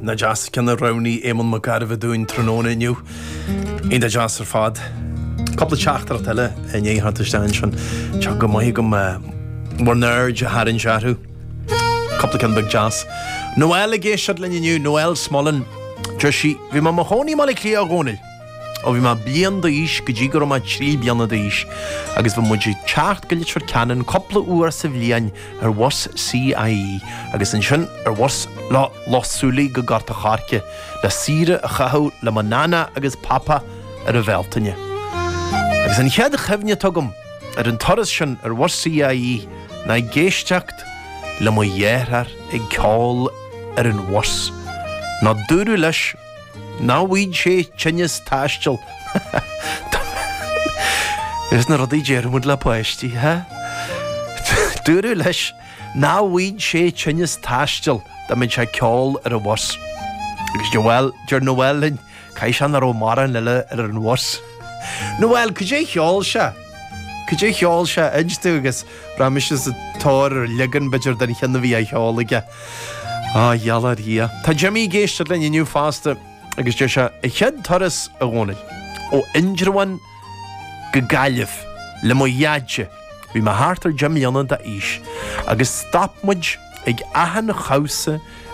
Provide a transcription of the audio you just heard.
na jazz can the Rowney Eamon McGarvey doing Tronona new in the jazz fad. Couple of chapter tell and ye had to stand on Chagamaygum Warner Jaharin Jaru. Couple of big jazz. Noel Gay Shuttlin you Noel Smollen Joshi Vima Mahoney Maliklia Gonil. O vi ma blian da ish gejigor ma chri blian da ish agus vi muji chart gilt for canon couple uur civilian was CIE agus in shin was los suli gegarta harke da sire gehou la manana agus papa veltanje agus in had gevne togum in torres shin was CIE na geestjakt la mo yerar call in was na duru lish now we che chinyas tashchel. Isn't it a DJ would la poesti, huh? Duru lish. Now we che chinyas tashchel. That means I call it a was. Because you're Noel and Kaishan or Omara and Lilla are in was. Noel, could you heal sha? Could you heal sha? Edge to guess Ramish is a tor or ligan better than he can be a heal again. Ah, yalla here. Ta Jimmy Gaster then you knew faster. Agus Joshua, a head Torres a gonil. O injurwan gegalif, le mo yadje. We ma harter Jimmy on da ish. Agus stop mudge, ig ahan house